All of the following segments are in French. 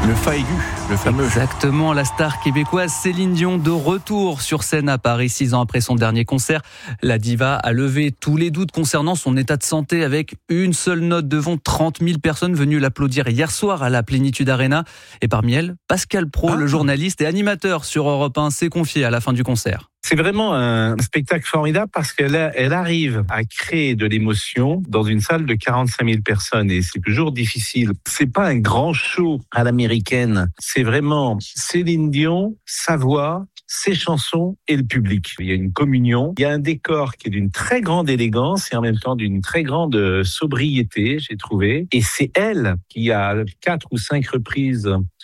Le fa aigu, le fameux. Exactement, la star québécoise Céline Dion de retour sur scène à Paris 6 ans après son dernier concert. La diva a levé tous les doutes concernant son état de santé avec une seule note devant 30 000 personnes venues l'applaudir hier soir à la Plénitude Arena. Et parmi elles, Pascal Praud, le journaliste et animateur sur Europe 1, s'est confié à la fin du concert. C'est vraiment un spectacle formidable parce qu'elle arrive à créer de l'émotion dans une salle de 45 000 personnes et c'est toujours difficile. C'est pas un grand show à l'américaine. C'est vraiment Céline Dion, sa voix, ses chansons et le public. Il y a une communion. Il y a un décor qui est d'une très grande élégance et en même temps d'une très grande sobriété, j'ai trouvé. Et c'est elle qui a 4 ou 5 reprises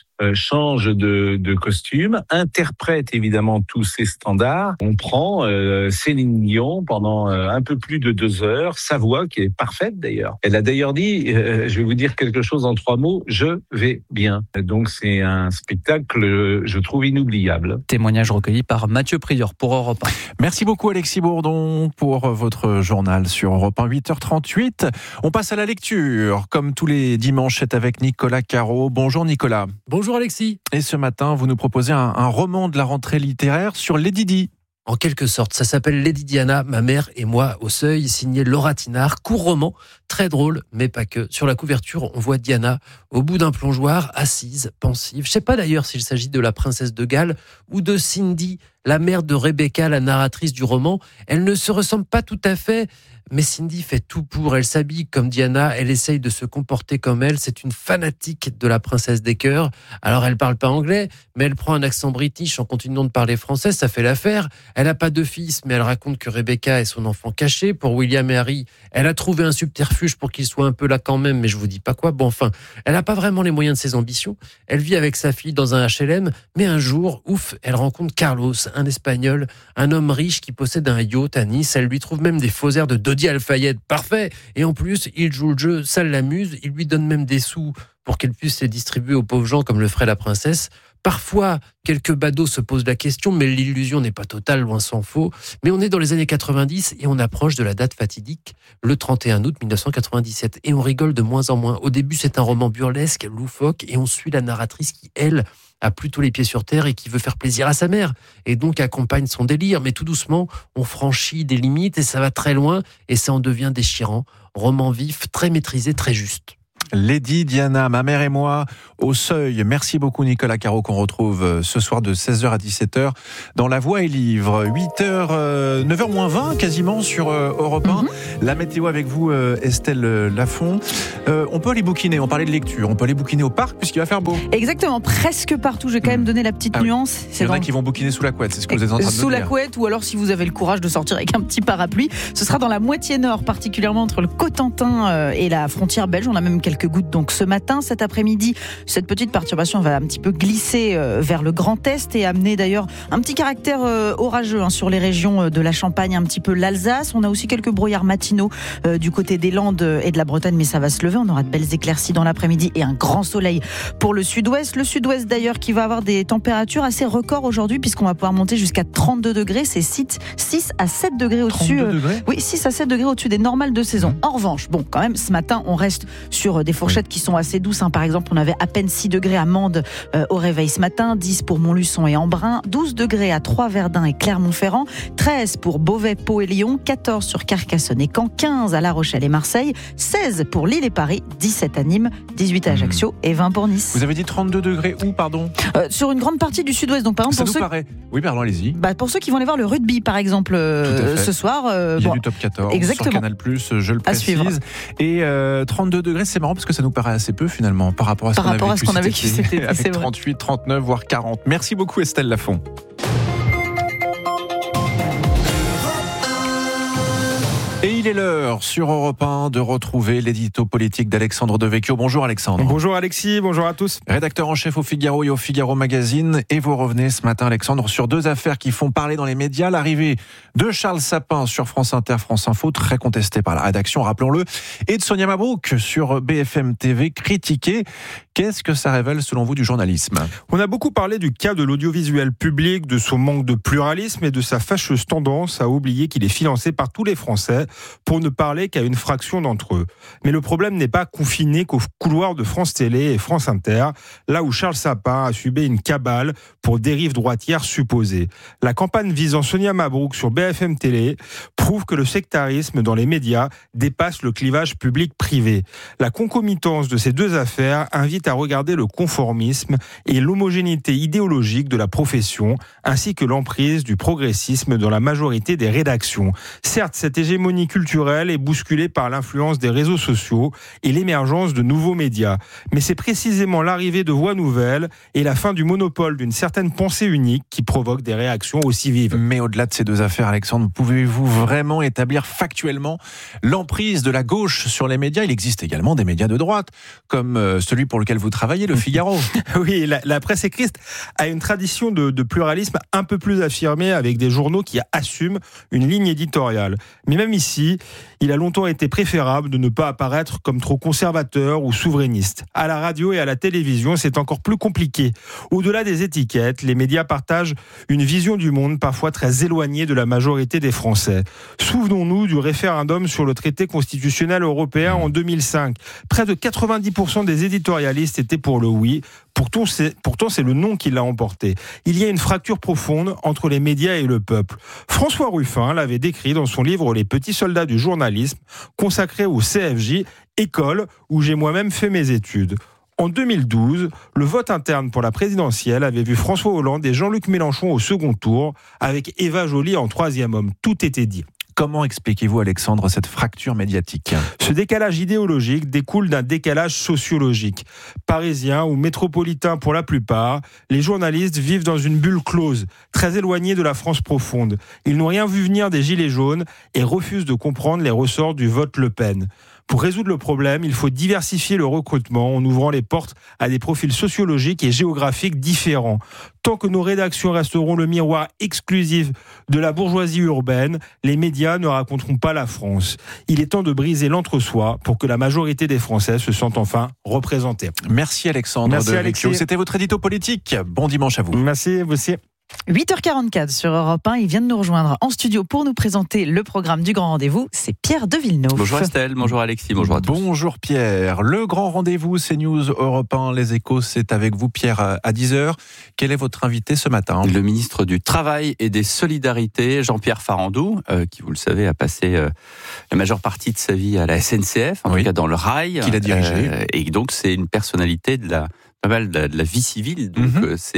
change de costume, interprète évidemment tous ces standards. On prend Céline Dion pendant un peu plus de 2 heures, sa voix qui est parfaite d'ailleurs. Elle a d'ailleurs dit, je vais vous dire quelque chose en 3 mots, je vais bien. Donc c'est un spectacle, je trouve, inoubliable. Témoignage recueilli par Mathieu Prieur pour Europe 1. Merci beaucoup Alexis Bourdon pour votre journal sur Europe 1, 8h38. On passe à la lecture, comme tous les dimanches, c'est avec Nicolas Caro. Bonjour Nicolas. Bonjour Alexis. Et ce matin, vous nous proposez un roman de la rentrée littéraire sur Lady Di. En quelque sorte, ça s'appelle Lady Diana, ma mère et moi au seuil, signé Laura Tinard, court roman, très drôle, mais pas que. Sur la couverture, on voit Diana au bout d'un plongeoir, assise, pensive. Je ne sais pas d'ailleurs s'il s'agit de la princesse de Galles ou de Cindy, la mère de Rebecca, la narratrice du roman. Elle ne se ressemble pas tout à fait, mais Cindy fait tout pour. Elle s'habille comme Diana, elle essaye de se comporter comme elle. C'est une fanatique de la princesse des cœurs. Alors elle parle pas anglais, mais elle prend un accent british en continuant de parler français, ça fait l'affaire. Elle n'a pas de fils, mais elle raconte que Rebecca est son enfant caché. Pour William et Harry, elle a trouvé un subterfuge pour qu'ils soient un peu là quand même, mais je vous dis pas quoi. Bon, enfin, elle n'a pas vraiment les moyens de ses ambitions. Elle vit avec sa fille dans un HLM, mais un jour, ouf, elle rencontre Carlos, un Espagnol, un homme riche qui possède un yacht à Nice. Elle lui trouve même des faux airs de Dodi Al-Fayed, parfait. Et en plus, il joue le jeu, ça l'amuse. Il lui donne même des sous pour qu'elle puisse les distribuer aux pauvres gens comme le ferait la princesse. Parfois, quelques badauds se posent la question, mais l'illusion n'est pas totale, loin s'en faut. Mais on est dans les années 90 et on approche de la date fatidique, le 31 août 1997. Et on rigole de moins en moins. Au début, c'est un roman burlesque, loufoque, et on suit la narratrice qui, elle, a plutôt les pieds sur terre et qui veut faire plaisir à sa mère. Et donc accompagne son délire. Mais tout doucement, on franchit des limites et ça va très loin et ça en devient déchirant. Roman vif, très maîtrisé, très juste. Lady Diana, ma mère et moi, au seuil. Merci beaucoup Nicolas Caro qu'on retrouve ce soir de 16h à 17h dans La Voix et Livre. 8h, 9h moins 20 quasiment sur Europe 1. La météo avec vous Estelle Lafont. On peut aller bouquiner, on parlait de lecture, on peut aller bouquiner au parc puisqu'il va faire beau. Exactement, presque partout. Je vais quand même donner la petite nuance. Il y en a qui vont bouquiner sous la couette, c'est ce que vous êtes en train de sous dire. la couette, ou alors si vous avez le courage de sortir avec un petit parapluie. Ce sera dans la moitié nord, particulièrement entre le Cotentin et la frontière belge. On a même quelques gouttes donc ce matin. Cet après-midi, cette petite perturbation va un petit peu glisser vers le Grand Est et amener d'ailleurs un petit caractère orageux sur les régions de la Champagne, un petit peu l'Alsace. On a aussi quelques brouillards matinaux du côté des Landes et de la Bretagne, mais ça va se lever. On aura de belles éclaircies dans l'après-midi et un grand soleil pour le sud-ouest. Le sud-ouest d'ailleurs qui va avoir des températures assez records aujourd'hui puisqu'on va pouvoir monter jusqu'à 32 degrés. C'est 6 à 7 degrés au-dessus. 6 à 7 degrés au-dessus des normales de saison. En revanche, bon, quand même, ce matin, on reste sur des fourchettes qui sont assez douces. Par exemple, on avait à peine 6 degrés à Mende au réveil ce matin, 10 pour Montluçon et Embrun, 12 degrés à Troyes-Verdun et Clermont-Ferrand, 13 pour Beauvais, Pau et Lyon, 14 sur Carcassonne et Caen, 15 à La Rochelle et Marseille, 16 pour Lille et Paris, 17 à Nîmes, 18 à Ajaccio et 20 pour Nice. Vous avez dit 32 degrés où, pardon sur une grande partie du sud-ouest. Donc, par exemple, ça pour nous ceux... paraît. Oui, pardon, allez-y. Pour ceux qui vont aller voir le rugby, par exemple, ce soir. Il y a du top 14 exactement. sur Canal+, je le précise. Et 32 degrés, c'est marrant parce que ça nous paraît assez peu finalement par rapport à ce qu'on a vécu cet été, avec 38, 39, voire 40. Merci beaucoup Estelle Lafont. Et il est l'heure sur Europe 1 de retrouver l'édito politique d'Alexandre Devecchio. Bonjour Alexandre. Bonjour Alexis, bonjour à tous. Rédacteur en chef au Figaro et au Figaro Magazine. Et vous revenez ce matin Alexandre sur 2 affaires qui font parler dans les médias. L'arrivée de Charles Sapin sur France Inter, France Info, très contesté par la rédaction, rappelons-le. Et de Sonia Mabrouk sur BFM TV, critiquée. Qu'est-ce que ça révèle selon vous du journalisme ? On a beaucoup parlé du cas de l'audiovisuel public, de son manque de pluralisme et de sa fâcheuse tendance à oublier qu'il est financé par tous les Français. pour ne parler qu'à une fraction d'entre eux. Mais le problème n'est pas confiné qu'aux couloirs de France Télé et France Inter, là où Charles Sapin a subi une cabale pour dérive droitière supposée. La campagne visant Sonia Mabrouk sur BFM Télé prouve que le sectarisme dans les médias dépasse le clivage public-privé. La concomitance de ces deux affaires invite à regarder le conformisme et l'homogénéité idéologique de la profession, ainsi que l'emprise du progressisme dans la majorité des rédactions. Certes, cette hégémonie culturelle est bousculée par l'influence des réseaux sociaux et l'émergence de nouveaux médias. Mais c'est précisément l'arrivée de voix nouvelles et la fin du monopole d'une certaine pensée unique qui provoque des réactions aussi vives. Mais au-delà de ces deux affaires, Alexandre, pouvez-vous vraiment établir factuellement l'emprise de la gauche sur les médias ? Il existe également des médias de droite, comme celui pour lequel vous travaillez, Le Figaro. Oui, la presse écrite a une tradition de pluralisme un peu plus affirmée, avec des journaux qui assument une ligne éditoriale. Mais même ici, il a longtemps été préférable de ne pas apparaître comme trop conservateur ou souverainiste. À la radio et à la télévision, c'est encore plus compliqué. Au-delà des étiquettes, les médias partagent une vision du monde parfois très éloignée de la majorité des Français. Souvenons-nous du référendum sur le traité constitutionnel européen en 2005. Près de 90% des éditorialistes étaient pour le oui. Pourtant, c'est le non qui l'a emporté. Il y a une fracture profonde entre les médias et le peuple. François Ruffin l'avait décrit dans son livre « Les petits soldats du journalisme », consacré au CFJ, école où j'ai moi-même fait mes études. En 2012, le vote interne pour la présidentielle avait vu François Hollande et Jean-Luc Mélenchon au second tour, avec Eva Joly en troisième homme. Tout était dit. Comment expliquez-vous, Alexandre, cette fracture médiatique ? Ce décalage idéologique découle d'un décalage sociologique. Parisiens ou métropolitains pour la plupart, les journalistes vivent dans une bulle close, très éloignée de la France profonde. Ils n'ont rien vu venir des Gilets jaunes et refusent de comprendre les ressorts du vote Le Pen. Pour résoudre le problème, il faut diversifier le recrutement en ouvrant les portes à des profils sociologiques et géographiques différents. Tant que nos rédactions resteront le miroir exclusif de la bourgeoisie urbaine, les médias ne raconteront pas la France. Il est temps de briser l'entre-soi pour que la majorité des Français se sentent enfin représentés. Merci Alexandre. Merci Alexis. C'était votre édito politique. Bon dimanche à vous. Merci, vous aussi. 8h44 sur Europe 1, il vient de nous rejoindre en studio pour nous présenter le programme du Grand Rendez-vous, c'est Pierre de Villeneuve. Bonjour Estelle, bonjour Alexis, bonjour à tous. Bonjour Pierre, le Grand Rendez-vous, CNews, Europe 1, Les Échos, c'est avec vous Pierre à 10h. Quel est votre invité ce matin ? Le ministre du Travail et des Solidarités, Jean-Pierre Farandou, qui vous le savez a passé la majeure partie de sa vie à la SNCF, en tout cas dans le rail. Qu'il a dirigé. Et donc c'est une personnalité de la vie civile, donc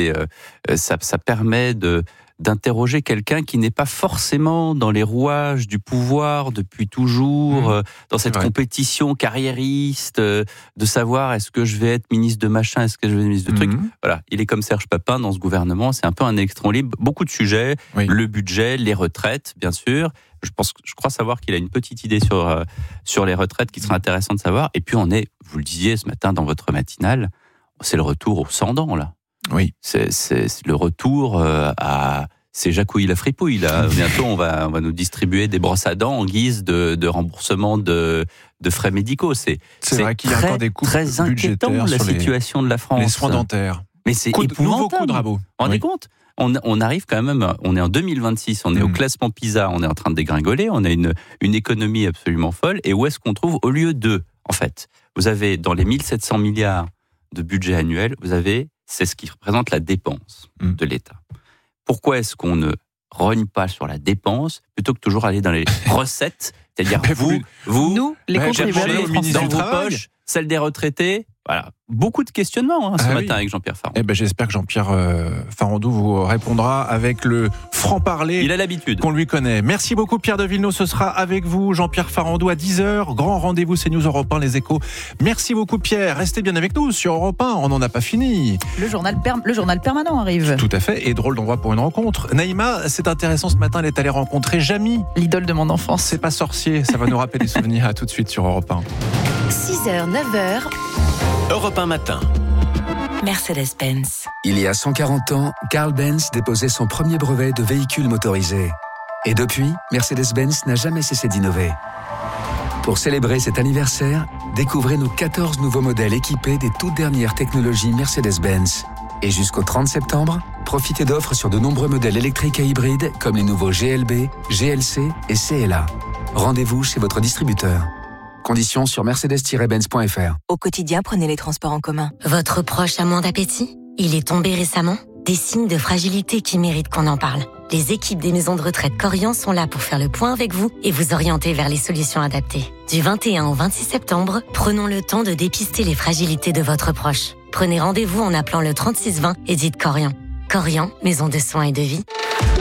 ça permet d'interroger quelqu'un qui n'est pas forcément dans les rouages du pouvoir depuis toujours, dans cette compétition carriériste, de savoir est-ce que je vais être ministre de machin, est-ce que je vais être ministre de truc. Voilà, il est comme Serge Papin dans ce gouvernement, c'est un peu un électron libre, beaucoup de sujets, le budget, les retraites, bien sûr. Je crois savoir qu'il a une petite idée sur les retraites qui serait intéressant de savoir. Et puis vous le disiez ce matin dans votre matinale, c'est le retour au 100 dents, là. Oui. C'est le retour c'est Jacouille la fripouille, là. Bientôt, on va nous distribuer des brosses à dents en guise de remboursement de frais médicaux. C'est vrai qu'il y a encore des coupes très inquiétant, la situation de la France. Les soins dentaires. Mais c'est épouvantable. Nouveau coup de rabot. Vous vous rendez compte ? On arrive quand même, on est en 2026, on est au classement PISA, on est en train de dégringoler, on a une économie absolument folle. Et où est-ce qu'on trouve au lieu de, en fait, vous avez dans les 1700 milliards de budget annuel, c'est ce qui représente la dépense de l'État. Pourquoi est-ce qu'on ne rogne pas sur la dépense plutôt que toujours aller dans les recettes, c'est-à-dire nous, les contribuables dans vos poches, celle des retraités? Voilà, beaucoup de questionnements ce matin avec Jean-Pierre Farandou. J'espère que Jean-Pierre Farandou vous répondra avec le franc-parler. Il a l'habitude. Qu'on lui connaît. Merci beaucoup Pierre de Villeneuve, ce sera avec vous Jean-Pierre Farandou à 10h. Grand rendez-vous, c'est News Europe 1, Les Échos. Merci beaucoup Pierre, restez bien avec nous sur Europe 1, on n'en a pas fini. Le journal permanent arrive. Tout à fait, et drôle d'endroit pour une rencontre. Naïma, c'est intéressant ce matin, elle est allée rencontrer Jamy. L'idole de mon enfance. C'est pas sorcier, ça va nous rappeler des souvenirs. À tout de suite sur Europe 1. 6h, 9h. Europe 1 matin. Mercedes-Benz. Il y a 140 ans, Carl Benz déposait son premier brevet de véhicule motorisé. Et depuis, Mercedes-Benz n'a jamais cessé d'innover. Pour célébrer cet anniversaire, découvrez nos 14 nouveaux modèles équipés des toutes dernières technologies Mercedes-Benz. Et jusqu'au 30 septembre, Profitez d'offres sur de nombreux modèles électriques et hybrides comme les nouveaux GLB, GLC et CLA. Rendez-vous chez votre distributeur. Conditions sur mercedes-benz.fr. Au quotidien, prenez les transports en commun. Votre proche a moins d'appétit ? Il est tombé récemment ? Des signes de fragilité qui méritent qu'on en parle. Les équipes des maisons de retraite Corian sont là pour faire le point avec vous et vous orienter vers les solutions adaptées. Du 21 au 26 septembre, prenons le temps de dépister les fragilités de votre proche. Prenez rendez-vous en appelant le 3620 et dites Corian. Corian, maison de soins et de vie.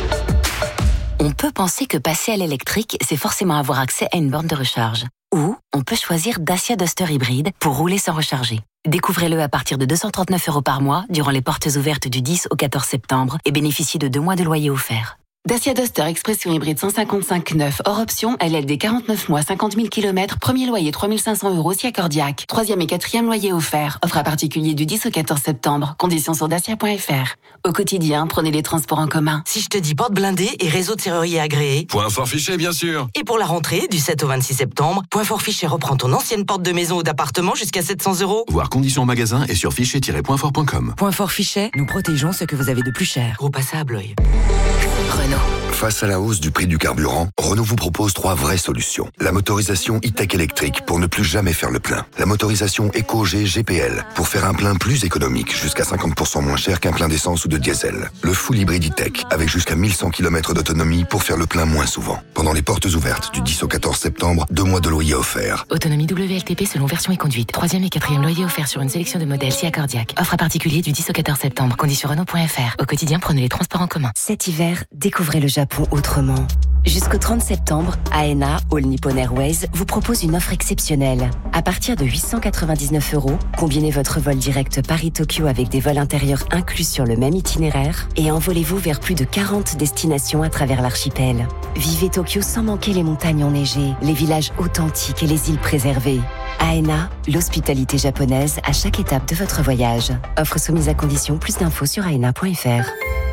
On peut penser que passer à l'électrique, c'est forcément avoir accès à une borne de recharge. Ou on peut choisir Dacia Duster hybride pour rouler sans recharger. Découvrez-le à partir de 239 € par mois durant les portes ouvertes du 10 au 14 septembre et bénéficiez de 2 mois de loyer offert. Dacia Duster Expression hybride 155/9 hors option, LLD 49 mois, 50 000 km, premier loyer 3 500 € si accordiaque. 3e et 4e loyer offert. Offre à particulier du 10 au 14 septembre. Conditions sur dacia.fr. Au quotidien, prenez les transports en commun. Si je te dis porte blindée et réseau de serrurier agréé. Point fort fiché, bien sûr. Et pour la rentrée, du 7 au 26 septembre, Point fort fiché reprend ton ancienne porte de maison ou d'appartement jusqu'à 700 €. Voir conditions en magasin et sur fichet-pointfort.com. Point fort fichet, nous protégeons ce que vous avez de plus cher. Groupe ASSA ABLOY. Renault. Face à la hausse du prix du carburant, Renault vous propose 3 vraies solutions. La motorisation e-tech électrique pour ne plus jamais faire le plein. La motorisation EcoG GPL pour faire un plein plus économique, jusqu'à 50% moins cher qu'un plein d'essence ou de diesel. Le full hybride e-tech avec jusqu'à 1100 km d'autonomie pour faire le plein moins souvent. Pendant les portes ouvertes du 10 au 14 septembre, 2 mois de loyer offerts. Autonomie WLTP selon version et conduite. 3e et 4e loyer offert sur une sélection de modèles si accordiaque. Offre à particulier du 10 au 14 septembre. Conditions Renault.fr. Au quotidien, prenez les transports en commun. Cet hiver, découvrez le Japon autrement. Jusqu'au 30 septembre, ANA, All Nippon Airways, vous propose une offre exceptionnelle. À partir de 899 €, combinez votre vol direct Paris-Tokyo avec des vols intérieurs inclus sur le même itinéraire et envolez-vous vers plus de 40 destinations à travers l'archipel. Vivez Tokyo sans manquer les montagnes enneigées, les villages authentiques et les îles préservées. ANA, l'hospitalité japonaise à chaque étape de votre voyage. Offre soumise à condition, plus d'infos sur aena.fr.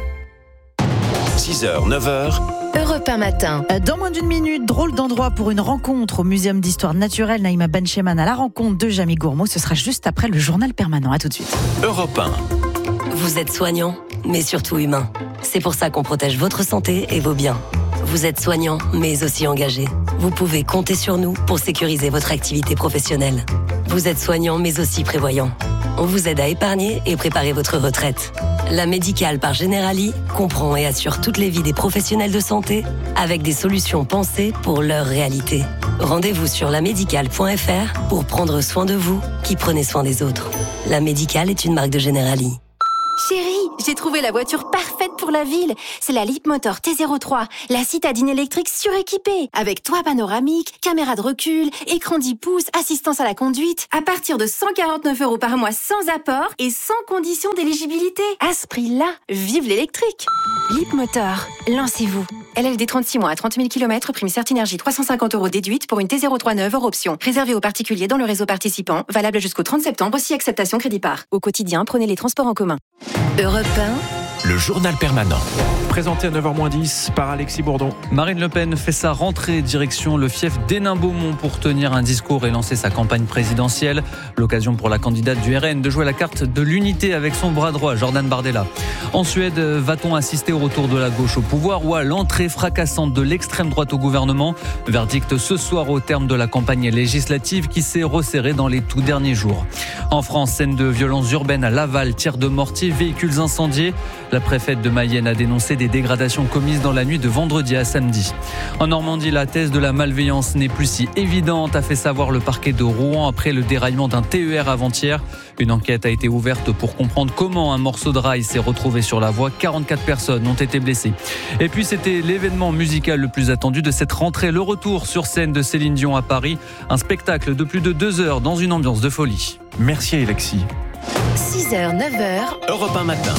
6h, 9h. Europe 1 matin. Dans moins d'une minute, drôle d'endroit pour une rencontre au Muséum d'Histoire Naturelle. Naïma Bencheman à la rencontre de Jamie Gourmaud. Ce sera juste après le journal permanent. À tout de suite. Europe 1. Vous êtes soignant, mais surtout humain. C'est pour ça qu'on protège votre santé et vos biens. Vous êtes soignant, mais aussi engagé. Vous pouvez compter sur nous pour sécuriser votre activité professionnelle. Vous êtes soignant, mais aussi prévoyant. On vous aide à épargner et préparer votre retraite. La Médicale par Generali comprend et assure toutes les vies des professionnels de santé avec des solutions pensées pour leur réalité. Rendez-vous sur lamédicale.fr pour prendre soin de vous qui prenez soin des autres. La Médicale est une marque de Generali. Chérie, j'ai trouvé la voiture parfaite pour la ville. C'est la Leapmotor T03, la citadine électrique suréquipée, avec toit panoramique, caméra de recul, écran 10 pouces, assistance à la conduite, à partir de 149 € par mois sans apport et sans condition d'éligibilité. À ce prix-là, vive l'électrique. Leapmotor, lancez-vous. LLD 36 mois à 30 000 km, prime Certinergie 350 € déduite pour une T03 neuve hors option. Réservé aux particuliers dans le réseau participant, valable jusqu'au 30 septembre, si acceptation crédit par. Au quotidien, prenez les transports en commun. Europe 1. Le journal permanent. Présenté à 9h-10 par Alexis Bourdon. Marine Le Pen fait sa rentrée direction le fief d'Hénin-Beaumont pour tenir un discours et lancer sa campagne présidentielle. L'occasion pour la candidate du RN de jouer la carte de l'unité avec son bras droit, Jordan Bardella. En Suède, va-t-on assister au retour de la gauche au pouvoir ou à l'entrée fracassante de l'extrême droite au gouvernement ? Verdict ce soir au terme de la campagne législative qui s'est resserrée dans les tout derniers jours. En France, scène de violence urbaine à Laval, tirs de mortier, véhicules incendiés. La préfète de Mayenne a dénoncé des dégradations commises dans la nuit de vendredi à samedi. En Normandie, la thèse de la malveillance n'est plus si évidente, a fait savoir le parquet de Rouen après le déraillement d'un TER avant-hier. Une enquête a été ouverte pour comprendre comment un morceau de rail s'est retrouvé sur la voie. 44 personnes ont été blessées. Et puis c'était l'événement musical le plus attendu de cette rentrée, le retour sur scène de Céline Dion à Paris. Un spectacle de plus de 2 heures dans une ambiance de folie. Merci Alexis. 6h, 9h. Europe 1 matin.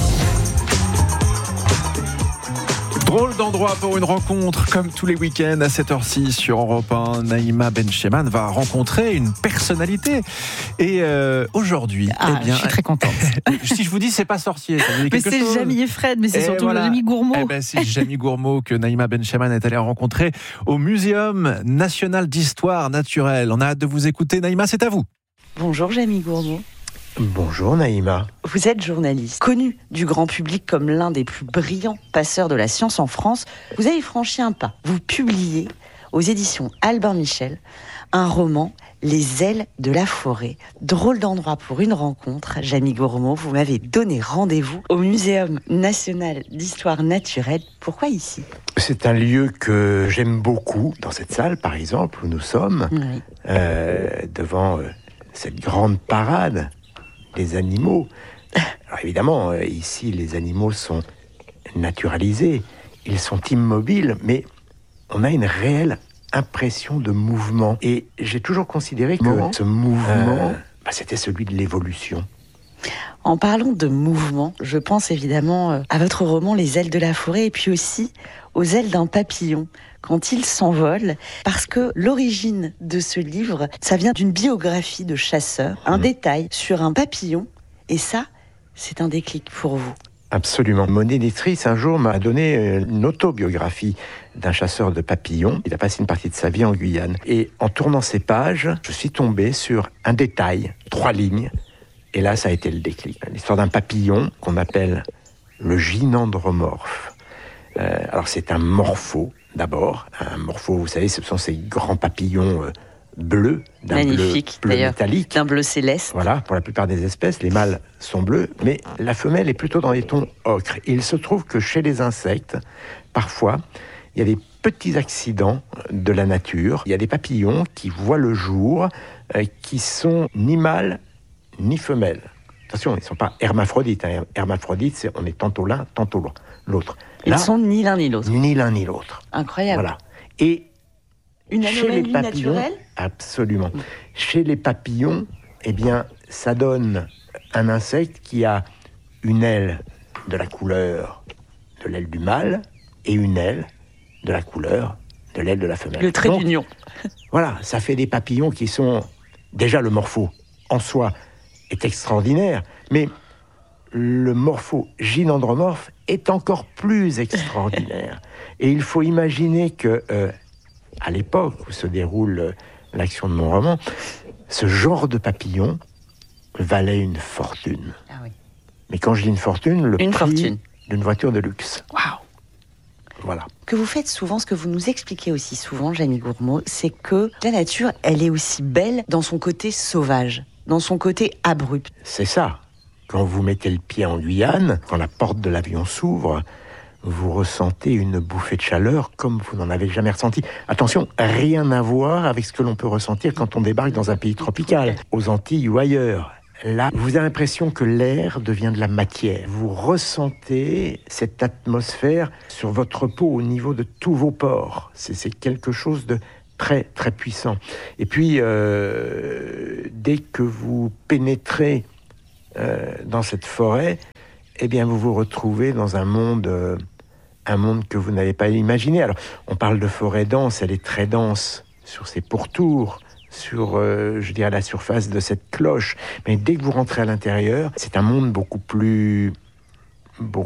Drôle d'endroit pour une rencontre, comme tous les week-ends à 7h06 sur Europe 1. Naïma Bencheman va rencontrer une personnalité. Et aujourd'hui, eh bien, je suis très contente. Si je vous dis, c'est pas sorcier, ça vous dit quelque chose ? Mais c'est Jamie et Fred, mais c'est surtout Jamie Gourmaud. Eh ben, c'est Jamie Gourmaud que Naïma Bencheman est allée rencontrer au Muséum National d'Histoire Naturelle. On a hâte de vous écouter. Naïma, c'est à vous. Bonjour Jamie Gourmaud. Bonjour Naïma. Vous êtes journaliste, connu du grand public comme l'un des plus brillants passeurs de la science en France. Vous avez franchi un pas. Vous publiez aux éditions Albin Michel un roman, Les ailes de la forêt. Drôle d'endroit pour une rencontre. Jamie Gourmaud, vous m'avez donné rendez-vous au Muséum national d'histoire naturelle. Pourquoi ici ? C'est un lieu que j'aime beaucoup, dans cette salle par exemple, où nous sommes, Oui. devant cette grande parade des animaux. Alors évidemment, ici, les animaux sont naturalisés, ils sont immobiles, mais on a une réelle impression de mouvement. Et j'ai toujours considéré que ce mouvement, c'était celui de l'évolution. En parlant de mouvement, je pense évidemment à votre roman Les ailes de la forêt et puis aussi aux ailes d'un papillon quand il s'envole, parce que l'origine de ce livre, ça vient d'une biographie de chasseur, un détail sur un papillon, et ça, c'est un déclic pour vous. Absolument. Mon éditrice, un jour, m'a donné une autobiographie d'un chasseur de papillons. Il a passé une partie de sa vie en Guyane. Et en tournant ces pages, je suis tombé sur un détail, 3 lignes, et là, ça a été le déclic. L'histoire d'un papillon qu'on appelle le gynandromorphe. Alors, c'est un morpho, d'abord. Un morpho, vous savez, ce sont ces grands papillons bleus, d'un magnifique, bleu métallique. D'un bleu céleste. Voilà, pour la plupart des espèces, les mâles sont bleus, mais la femelle est plutôt dans les tons ocre. Il se trouve que chez les insectes, parfois, il y a des petits accidents de la nature. Il y a des papillons qui voient le jour, qui sont ni mâles, ni femelles. Attention, ils ne sont pas hermaphrodites. Hermaphrodite, c'est on est tantôt l'un, tantôt l'autre. Ils ne sont ni l'un ni l'autre. Ni l'un ni l'autre. Incroyable. Voilà. Et une anomalie naturelle ? Absolument. Chez les papillons, eh bien, ça donne un insecte qui a une aile de la couleur de l'aile du mâle et une aile de la couleur de l'aile de la femelle. Le trait d'union. Voilà, ça fait des papillons qui sont... Déjà, le morpho, en soi, est extraordinaire, mais le morpho gynandromorphe est encore plus extraordinaire. Et il faut imaginer que, à l'époque où se déroule l'action de mon roman, ce genre de papillon valait une fortune. Ah oui. Mais quand je dis une fortune, le prix fortune d'une voiture de luxe. Waouh. Voilà. Que vous faites souvent, ce que vous nous expliquez aussi souvent, Jamie Gourmaud, c'est que la nature, elle est aussi belle dans son côté sauvage, dans son côté abrupt. C'est ça. Quand vous mettez le pied en Guyane, quand la porte de l'avion s'ouvre, vous ressentez une bouffée de chaleur comme vous n'en avez jamais ressenti. Attention, rien à voir avec ce que l'on peut ressentir quand on débarque dans un pays tropical, aux Antilles ou ailleurs. Là, vous avez l'impression que l'air devient de la matière. Vous ressentez cette atmosphère sur votre peau au niveau de tous vos pores. C'est quelque chose de très, très puissant. Et puis, dès que vous pénétrez dans cette forêt, eh bien, vous vous retrouvez dans un monde que vous n'avez pas imaginé. Alors, on parle de forêt dense, elle est très dense sur ses pourtours, sur, je dirais, la surface de cette cloche. Mais dès que vous rentrez à l'intérieur, c'est un monde beaucoup plus